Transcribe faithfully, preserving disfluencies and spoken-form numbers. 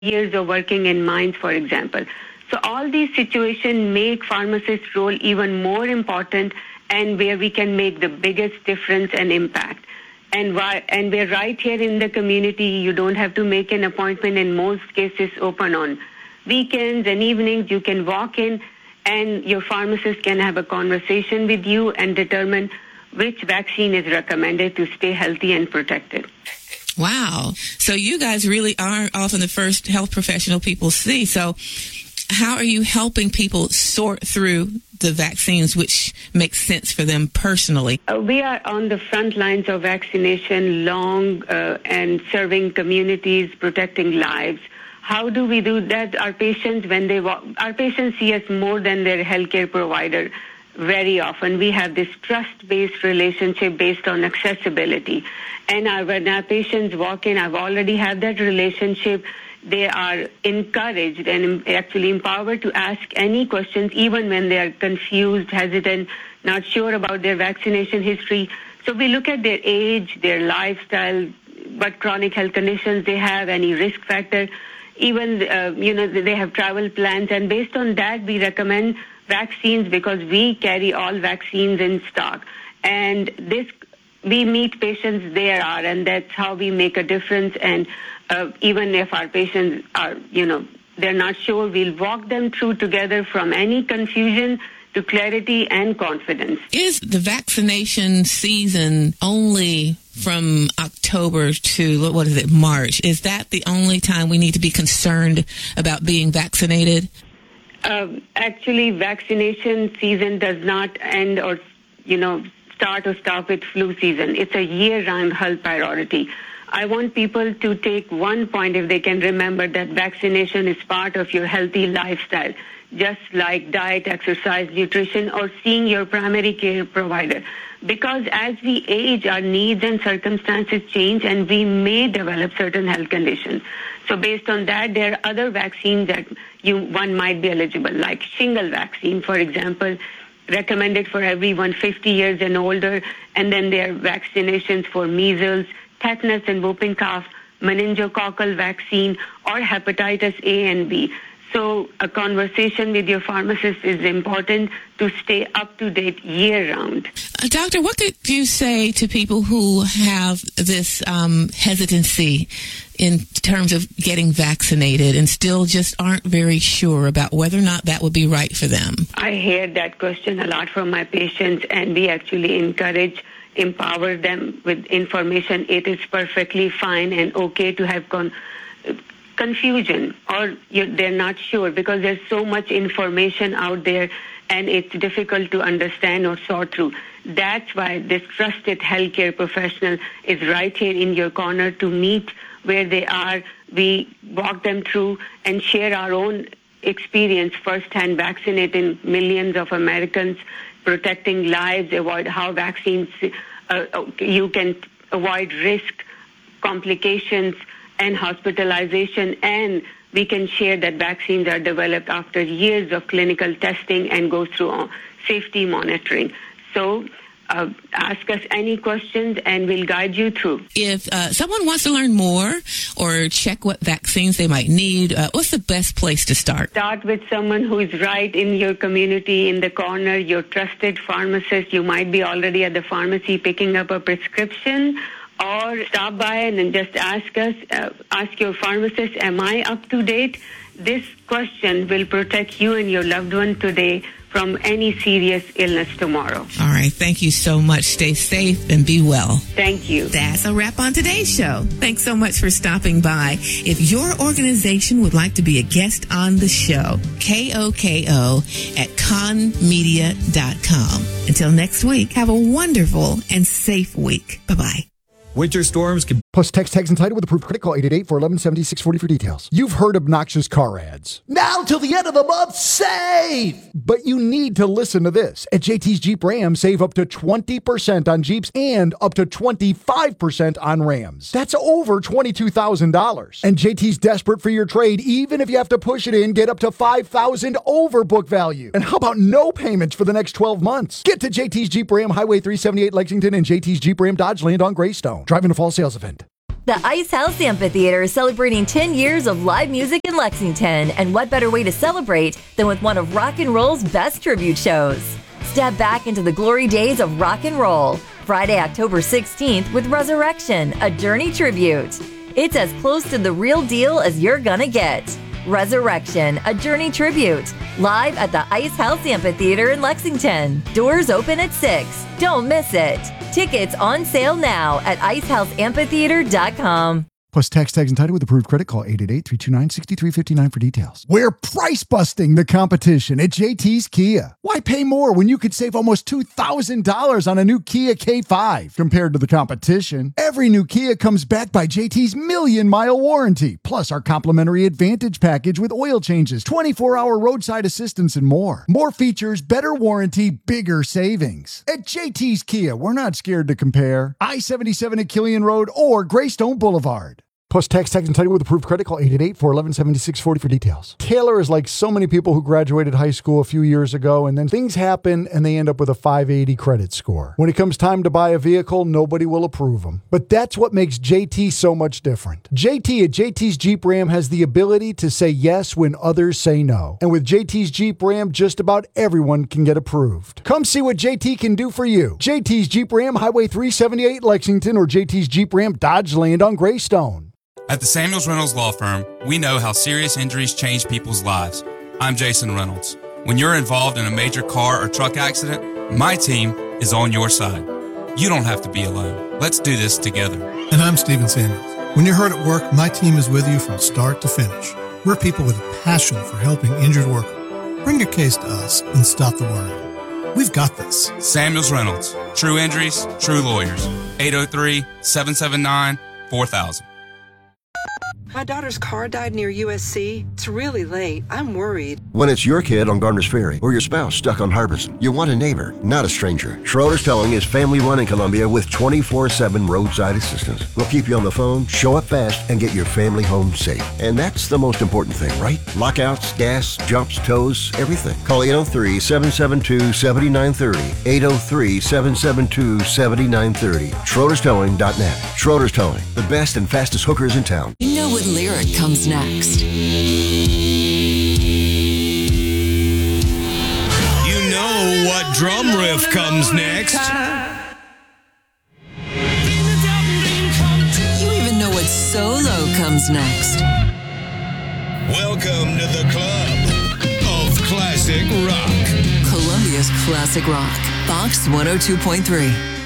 years of working in mines, for example. So all these situations make pharmacists' role even more important and where we can make the biggest difference and impact. And why, and we're right here in the community. You don't have to make an appointment. In most cases, open on weekends and evenings. You can walk in and your pharmacist can have a conversation with you and determine which vaccine is recommended to stay healthy and protected. Wow. So you guys really are often the first health professional people see. So how are you helping people sort through the vaccines which makes sense for them personally? Uh, we are on the front lines of vaccination, long uh, and serving communities, protecting lives. How do we do that? Our patients, when they walk, our patients see us more than their healthcare provider. Very often, we have this trust-based relationship based on accessibility. And our, when our patients walk in, I've already had that relationship. They are encouraged and actually empowered to ask any questions, even when they are confused, hesitant, not sure about their vaccination history. So we look at their age, their lifestyle, what chronic health conditions they have, any risk factor. Even, uh, you know, they have travel plans. And based on that, we recommend vaccines because we carry all vaccines in stock. And this, we meet patients there are, and that's how we make a difference. And uh, even if our patients are, you know, they're not sure, we'll walk them through together from any confusion to clarity and confidence. Is the vaccination season only from October to, what is it, March? Is that the only time we need to be concerned about being vaccinated? Uh, actually, vaccination season does not end or, you know, start or stop with flu season. It's a year-round health priority. I want people to take one point, if they can remember, that vaccination is part of your healthy lifestyle, just like diet, exercise, nutrition, or seeing your primary care provider. Because as we age, our needs and circumstances change, and we may develop certain health conditions. So based on that, there are other vaccines that you one might be eligible, like shingle vaccine, for example, recommended for everyone fifty years and older. And then there are vaccinations for measles, tetanus and whooping cough, meningococcal vaccine, or hepatitis A and B. So a conversation with your pharmacist is important to stay up to date year round. Uh, doctor, what could you say to people who have this um, hesitancy in terms of getting vaccinated and still just aren't very sure about whether or not that would be right for them? I hear that question a lot from my patients, and we actually encourage, empower them with information. It is perfectly fine and okay to have con- confusion or you're, they're not sure, because there's so much information out there and it's difficult to understand or sort through. That's why this trusted healthcare professional is right here in your corner to meet where they are. We walk them through and share our own experience firsthand, vaccinating millions of Americans, protecting lives, avoid how vaccines, uh, you can avoid risk, complications, and hospitalization, and we can share that vaccines are developed after years of clinical testing and go through safety monitoring. So uh, ask us any questions and we'll guide you through. If uh, someone wants to learn more or check what vaccines they might need, uh, what's the best place to start? Start with someone who is right in your community, in the corner, your trusted pharmacist. You might be already at the pharmacy picking up a prescription, or stop by and then just ask us, uh, ask your pharmacist, am I up to date? This question will protect you and your loved one today from any serious illness tomorrow. All right. Thank you so much. Stay safe and be well. Thank you. That's a wrap on today's show. Thanks so much for stopping by. If your organization would like to be a guest on the show, K O K O at con media dot com. Until next week, have a wonderful and safe week. Bye-bye. Winter storms can... Plus, text tags and title with approved credit. Call eight eight eight, four one one, seven six four zero for details. You've heard obnoxious car ads. Now till the end of the month, save! But you need to listen to this. At J T's Jeep Ram, save up to twenty percent on Jeeps and up to twenty-five percent on Rams. That's over twenty-two thousand dollars. And J T's desperate for your trade. Even if you have to push it in, get up to five thousand dollars over book value. And how about no payments for the next twelve months? Get to J T's Jeep Ram, Highway three seventy-eight Lexington, and J T's Jeep Ram Dodge Land on Greystone. Driving a fall sales event. The Ice House Amphitheater is celebrating ten years of live music in Lexington, and what better way to celebrate than with one of rock and roll's best tribute shows? Step back into the glory days of rock and roll, Friday, October sixteenth with Resurrection, a Journey tribute. It's as close to the real deal as you're gonna get. Resurrection, a Journey tribute, live at the Ice House Amphitheater in Lexington. Doors open at six. Don't miss it. Tickets on sale now at ice house amphitheater dot com. Plus tax tags entitled with approved credit. Call eight eight eight, three two nine, six three five nine for details. We're price busting the competition at J T's Kia. Why pay more when you could save almost two thousand dollars on a new Kia K five? Compared to the competition, every new Kia comes backed by J T's million mile warranty, plus our complimentary Advantage package with oil changes, twenty-four hour roadside assistance, and more. More features, better warranty, bigger savings. At J T's Kia, we're not scared to compare. I seventy-seven at Killian Road or Greystone Boulevard. Plus tax tags entitled with approved credit. Call eight eight eight, four one one, seven six four zero for details. Taylor is like so many people who graduated high school a few years ago, and then things happen and they end up with a five eighty credit score. When it comes time to buy a vehicle, nobody will approve them. But that's what makes J T so much different. J T at J T's Jeep Ram has the ability to say yes when others say no. And with J T's Jeep Ram, just about everyone can get approved. Come see what J T can do for you. J T's Jeep Ram, Highway three seventy-eight, Lexington, or J T's Jeep Ram, Dodge Land on Greystone. At the Samuels Reynolds Law Firm, we know how serious injuries change people's lives. I'm Jason Reynolds. When you're involved in a major car or truck accident, my team is on your side. You don't have to be alone. Let's do this together. And I'm Stephen Samuels. When you're hurt at work, my team is with you from start to finish. We're people with a passion for helping injured workers. Bring your case to us and stop the worry. We've got this. Samuels Reynolds. True injuries, true lawyers. eight oh three, seven seven nine, four thousand. My daughter's car died near U S C. It's really late. I'm worried. When it's your kid on Garner's Ferry or your spouse stuck on Harbison, you want a neighbor, not a stranger. Schroeder's Towing is family run in Columbia with twenty-four seven roadside assistance. We'll keep you on the phone, show up fast, and get your family home safe. And that's the most important thing, right? Lockouts, gas, jumps, tows, everything. Call eight oh three, seven seven two, seven nine three oh. eight oh three, seven seven two, seven nine three oh. Schroeder's Towing dot net. Schroeder's Towing, the best and fastest hookers in town. You know what lyric comes next. You know what drum riff comes next. You even know what solo comes next. Welcome to the club of classic rock. Columbia's classic rock. Fox one oh two point three.